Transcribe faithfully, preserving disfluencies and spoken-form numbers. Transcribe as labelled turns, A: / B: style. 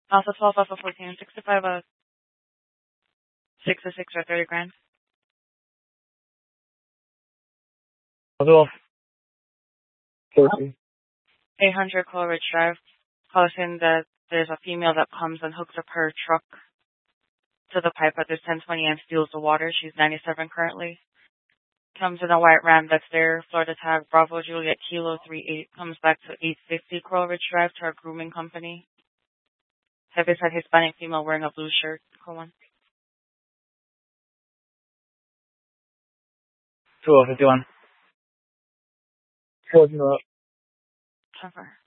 A: Alpha twelve, Alpha fourteen, sixty-five, uh, six to six or thirty grand.
B: Although fourteen.
A: eight hundred Coleridge Drive. Call us in that there's a female that comes and hooks up her truck to the pipe at this ten twenty and steals the water. She's ninety-seven currently. Comes in a white Ram that's there. Florida tag Bravo Juliet Kilo three eight. Comes back to eight fifty Coleridge Drive to our grooming company. Heavyset Hispanic female wearing a blue shirt. Call one.
B: Two oh fifty one. Four zero.
A: Transfer.